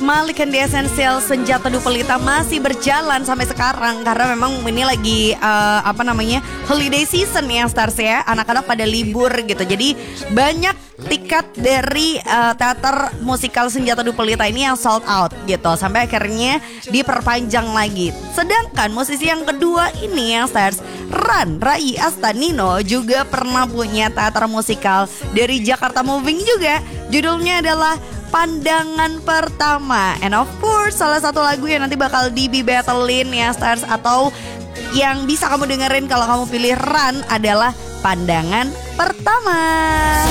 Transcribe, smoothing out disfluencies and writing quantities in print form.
Malik and the Essential Senja Teduh Pelita masih berjalan sampai sekarang karena memang ini lagi holiday season ya Stars ya. Anak-anak pada libur gitu. Jadi banyak tiket dari teater musikal Senja Teduh Pelita ini yang sold out gitu. Sampai akhirnya diperpanjang lagi. Sedangkan musisi yang kedua ini yang Stars, Rai Astanino juga pernah punya teater musikal dari Jakarta Moving juga. Judulnya adalah Pandangan Pertama. And of course salah satu lagu yang nanti bakal di-battlein ya Stars, atau yang bisa kamu dengerin kalau kamu pilih Ran adalah Pandangan Pertama.